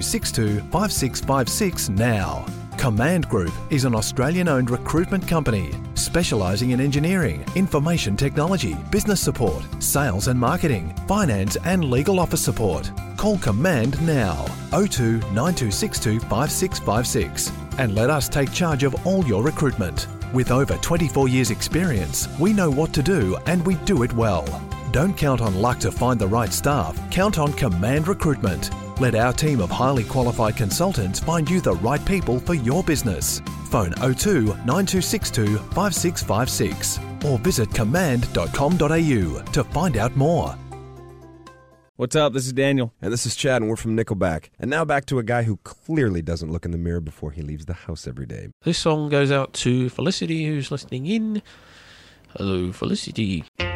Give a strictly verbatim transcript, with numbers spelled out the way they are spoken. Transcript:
six two, five six five six now. Command Group is an Australian-owned recruitment company specialising in engineering, information technology, business support, sales and marketing, finance and legal office support. Call Command now, oh two, nine two six two, five six five six, and let us take charge of all your recruitment. With over twenty-four years experience, we know what to do and we do it well. Don't count on luck to find the right staff, count on Command Recruitment. Let our team of highly qualified consultants find you the right people for your business. Phone oh two, nine two six two, five six five six or visit command dot com dot a u to find out more. What's up? This is Daniel. And this is Chad, and we're from Nickelback. And now back to a guy who clearly doesn't look in the mirror before he leaves the house every day. This song goes out to Felicity, who's listening in. Hello, Felicity.